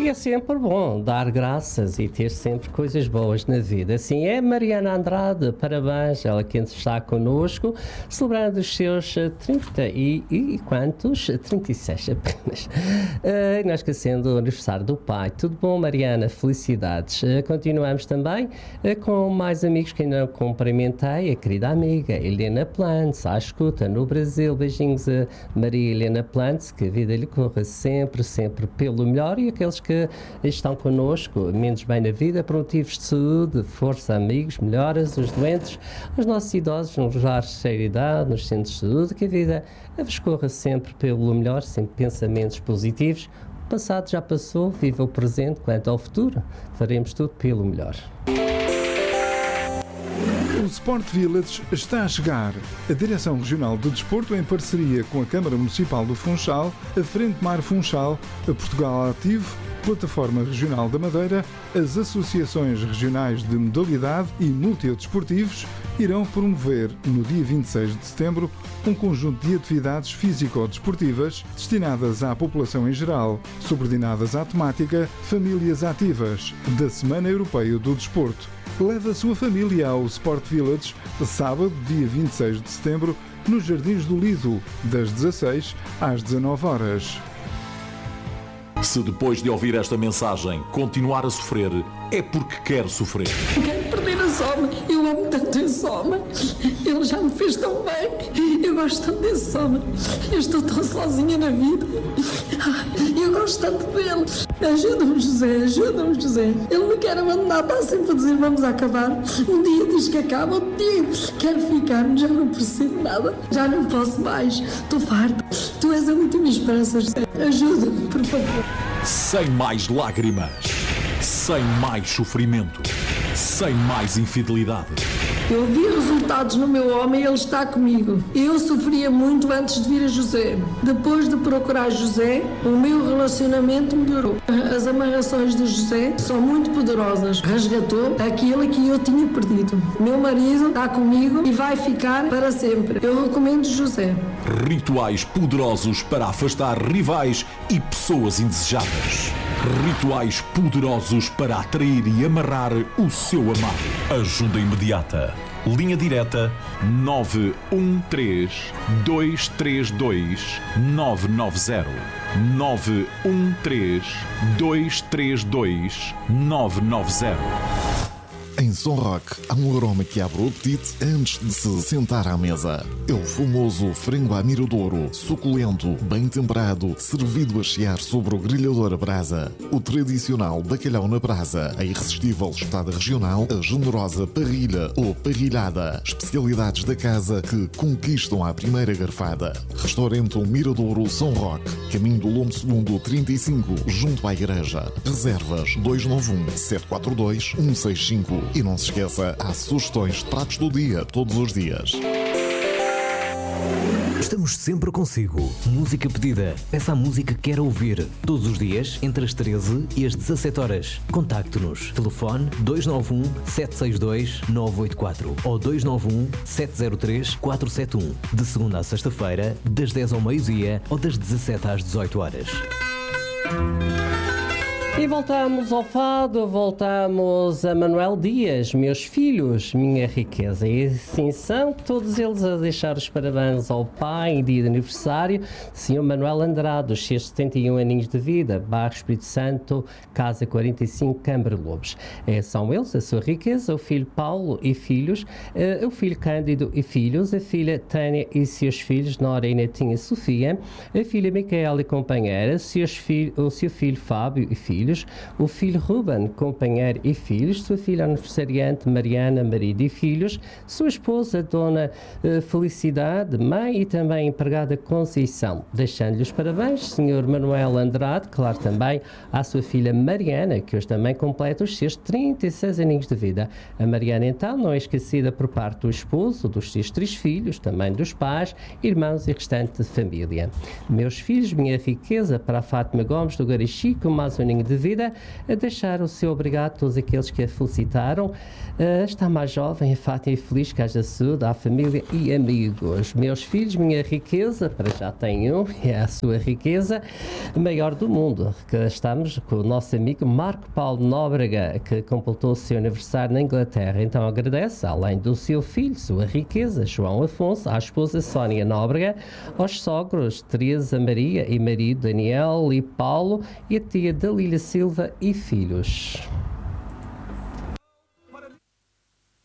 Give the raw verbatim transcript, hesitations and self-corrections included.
E é sempre bom dar graças e ter sempre coisas boas na vida. Assim é Mariana Andrade, parabéns, ela que está connosco, celebrando os seus trinta e, e quantos? trinta e seis apenas. Uh, não esquecendo o aniversário do pai. Tudo bom, Mariana? Felicidades. Uh, continuamos também uh, com mais amigos que ainda não cumprimentei, a querida amiga Helena Plantes, à escuta no Brasil. Beijinhos a Maria Helena Plantes, que a vida lhe corra sempre, sempre pelo melhor, e aqueles que estão connosco, menos bem na vida, por motivos de saúde, força, amigos, melhoras, os doentes, os nossos idosos nos lares de cheia idade, nos centros de saúde, que a vida vos corra sempre pelo melhor, sempre pensamentos positivos. O passado já passou, viva o presente. Quanto ao futuro, faremos tudo pelo melhor. O Sport Village está a chegar. A Direção Regional de Desporto, em parceria com a Câmara Municipal do Funchal, a Frente Mar Funchal, a Portugal Ativo, Plataforma Regional da Madeira, as Associações Regionais de Modalidade e Multidesportivos irão promover, no dia vinte e seis de setembro, um conjunto de atividades físico-desportivas destinadas à população em geral, subordinadas à temática Famílias Ativas, da Semana Europeia do Desporto. Leve a sua família ao Sport Village, sábado, dia vinte e seis de setembro, nos Jardins do Lido, das dezasseis às dezanove horas. Se depois de ouvir esta mensagem continuar a sofrer, é porque quer sofrer. Quero perder esse homem. Eu amo tanto esse homem. Ele já me fez tão bem. Eu gosto tanto desse homem. Eu estou tão sozinha na vida. Eu gosto tanto dele. Ajuda-me, José. Ajuda-me, José. Ele me quer abandonar. Está sempre a dizer vamos acabar. Um dia diz que acaba. Outro dia quero ficar. Já não percebo nada. Já não posso mais. Estou farta. Tu és a última esperança, José. Ajuda-me, por favor. Sem mais lágrimas, sem mais sofrimento, sem mais infidelidade. Eu vi resultados no meu homem e ele está comigo. Eu sofria muito antes de vir a José. Depois de procurar José, o meu relacionamento melhorou. As amarrações de José são muito poderosas. Resgatou aquilo que eu tinha perdido. Meu marido está comigo e vai ficar para sempre. Eu recomendo José. Rituais poderosos para afastar rivais e pessoas indesejáveis. Rituais poderosos para atrair e amarrar o seu amado. Ajuda imediata. Linha direta nove um três, dois três dois, nove nove zero. nove um três, dois três dois, nove nove zero. Em Som Rock há um aroma que abre o apetite antes de se sentar à mesa. É o famoso frango à miradouro, suculento, bem temperado, servido a chiar sobre o grelhador a brasa. O tradicional bacalhau na brasa, a irresistível espetada regional, a generosa parrilha ou parrilhada. Especialidades da casa que conquistam à primeira garfada. Restaurante O Miradouro Som Rock, caminho do Lombo Segundo trinta e cinco, junto à igreja. Reservas dois nove um, sete quatro dois, um seis cinco. E não se esqueça, há sugestões de pratos do dia, todos os dias. Estamos sempre consigo. Música pedida. Peça a música que quer ouvir. Todos os dias, entre as treze e as dezassete horas. Contacte-nos. Telefone dois nove um, sete seis dois, nove oito quatro ou dois nove um, sete zero três, quatro sete um. De segunda a sexta-feira, das dez ao meio-dia ou das dezassete às dezoito horas. E voltamos ao fado, voltamos a Manuel Dias, meus filhos, minha riqueza. E assim são todos eles a deixar os parabéns ao pai em dia de aniversário, senhor Manuel Andrade, os seus setenta e um aninhos de vida, bairro Espírito Santo, casa quarenta e cinco, Câmara Lobos. É, são eles a sua riqueza, o filho Paulo e filhos, uh, o filho Cândido e filhos, a filha Tânia e seus filhos, Nora e netinha Sofia, a filha Micaela e companheira, seus filho, o seu filho Fábio e filhos, o filho Ruben, companheiro e filhos, sua filha aniversariante Mariana, marido e filhos, sua esposa Dona uh, Felicidade, mãe e também empregada Conceição. Deixando-lhe os parabéns, senhor Manuel Andrade, claro também à sua filha Mariana, que hoje também completa os seus trinta e seis aninhos de vida. A Mariana então não é esquecida por parte do esposo, dos seus três filhos, também dos pais, irmãos e restante família. Meus filhos, minha riqueza, para a Fátima Gomes do Garixi, com mais um ninho de de vida, a deixar o seu obrigado a todos aqueles que a felicitaram. Uh, está mais jovem, Fátima e feliz, que haja saúde à família e amigos. Meus filhos, minha riqueza, para já tenho, é a sua riqueza, maior do mundo. Que estamos com o nosso amigo Marco Paulo Nóbrega, que completou o seu aniversário na Inglaterra. Então agradece, além do seu filho, sua riqueza, João Afonso, à esposa Sónia Nóbrega, aos sogros Teresa Maria e marido Daniel e Paulo, e a tia Dalília Silva e filhos.